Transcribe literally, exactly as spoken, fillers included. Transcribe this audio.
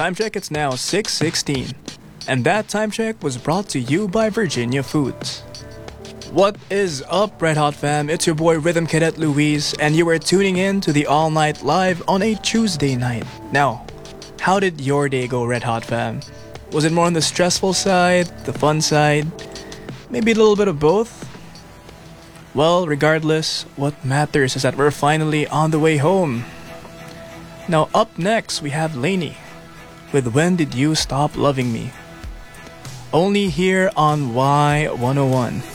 time check, it's now six sixteen. And that time check was brought to you by Virginia Foods. What is up, Red Hot fam? It's your boy Rhythm Cadet Luis, and you are tuning in to the All Night Live on a Tuesday night. Now, how did your day go, Red Hot fam? Was it more on the stressful side, the fun side, maybe a little bit of both? Well, regardless, what matters is that we're finally on the way home. Now, up next, we have Lainey with When Did You Stop Loving Me? Only here on Y one oh one.